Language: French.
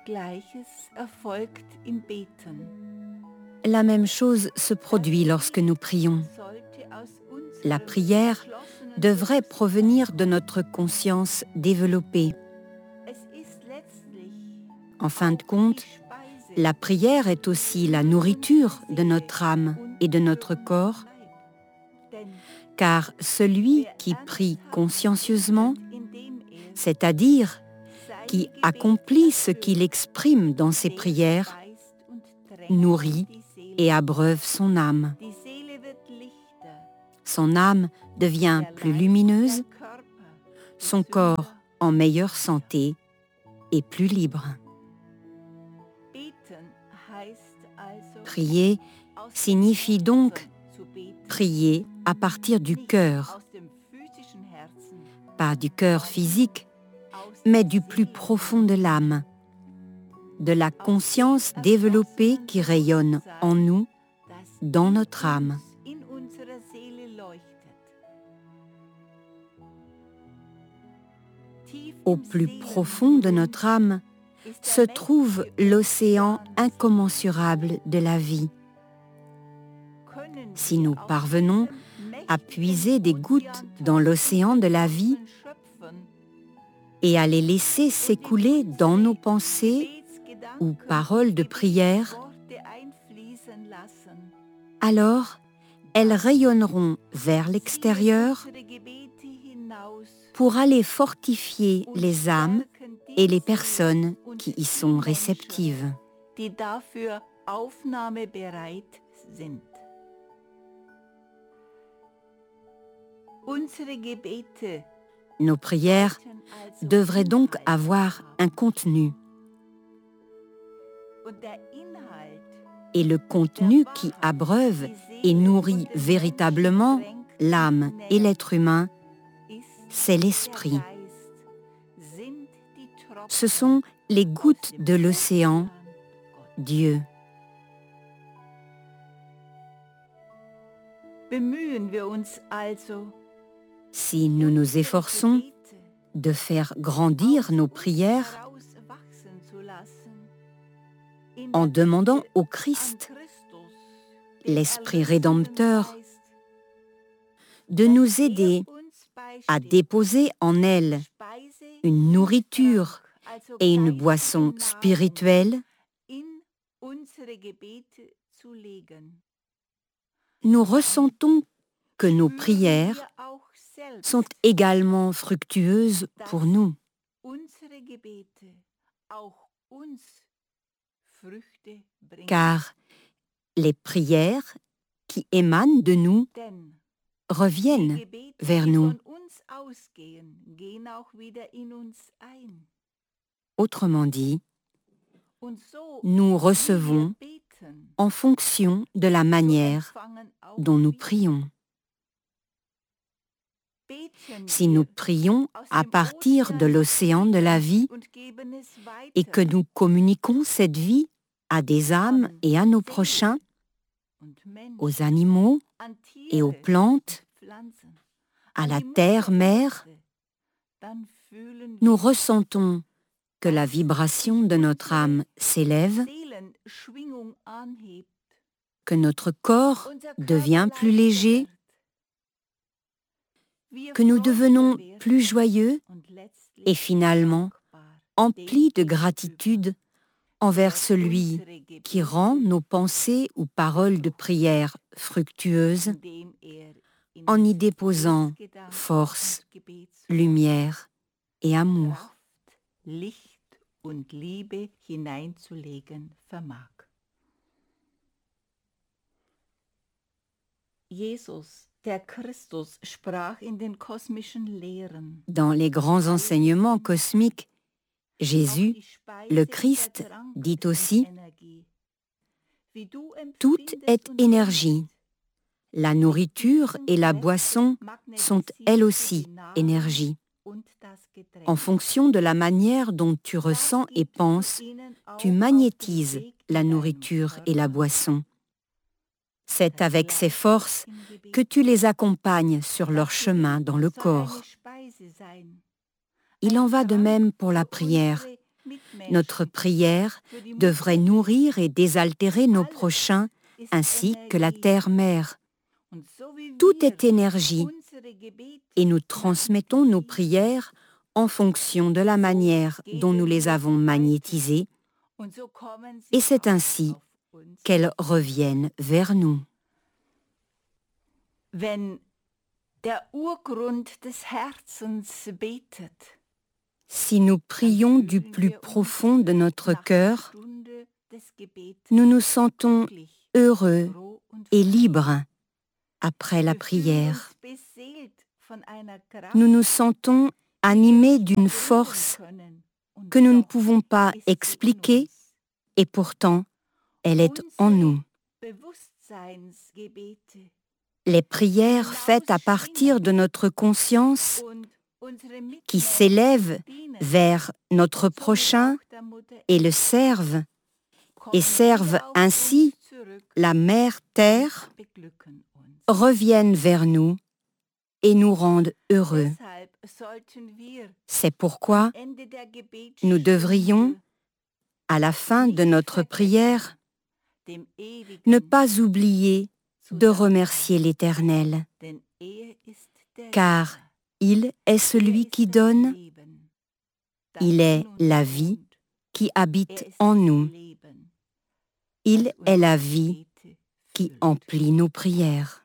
La même chose se produit lorsque nous prions. La prière devrait provenir de notre conscience développée. En fin de compte, la prière est aussi la nourriture de notre âme et de notre corps, car celui qui prie consciencieusement, c'est-à-dire qui accomplit ce qu'il exprime dans ses prières, nourrit et abreuve son âme. Son âme devient plus lumineuse, son corps en meilleure santé et plus libre. Prier signifie donc prier à partir du cœur, pas du cœur physique, mais du plus profond de l'âme, de la conscience développée qui rayonne en nous, dans notre âme. Au plus profond de notre âme se trouve l'océan incommensurable de la vie. Si nous parvenons à puiser des gouttes dans l'océan de la vie et à les laisser s'écouler dans nos pensées ou paroles de prière, alors elles rayonneront vers l'extérieur pour aller fortifier les âmes et les personnes qui y sont réceptives. Nos prières devraient donc avoir un contenu. Et le contenu qui abreuve et nourrit véritablement l'âme et l'être humain, c'est l'esprit. Ce sont les gouttes de l'océan, Dieu. Si nous nous efforçons de faire grandir nos prières en demandant au Christ, l'Esprit rédempteur, de nous aider à déposer en elle une nourriture et une boisson spirituelle, nous ressentons que nos prières sont également fructueuses pour nous. Car les prières qui émanent de nous reviennent vers nous. Autrement dit, nous recevons en fonction de la manière dont nous prions. Si nous prions à partir de l'océan de la vie et que nous communiquons cette vie à des âmes et à nos prochains, aux animaux et aux plantes, à la terre-mère, nous ressentons que la vibration de notre âme s'élève, que notre corps devient plus léger, que nous devenons plus joyeux et finalement emplis de gratitude envers celui qui rend nos pensées ou paroles de prière fructueuses en y déposant force, lumière et amour. Dans les grands enseignements cosmiques, Jésus, le Christ, dit aussi « Tout est énergie. La nourriture et la boisson sont elles aussi énergie. En fonction de la manière dont tu ressens et penses, tu magnétises la nourriture et la boisson. C'est avec ces forces que tu les accompagnes sur leur chemin dans le corps. Il en va de même pour la prière. Notre prière devrait nourrir et désaltérer nos prochains ainsi que la terre-mère. Tout est énergie et nous transmettons nos prières en fonction de la manière dont nous les avons magnétisées et c'est ainsi qu'elles reviennent vers nous. Si nous prions du plus profond de notre cœur, nous nous sentons heureux et libres après la prière. Nous nous sentons animés d'une force que nous ne pouvons pas expliquer et pourtant elle est en nous. Les prières faites à partir de notre conscience qui s'élèvent vers notre prochain et le servent et servent ainsi la Mère Terre reviennent vers nous et nous rendent heureux. C'est pourquoi nous devrions, à la fin de notre prière, ne pas oublier de remercier l'Éternel, car il est celui qui donne, il est la vie qui habite en nous, il est la vie qui emplit nos prières.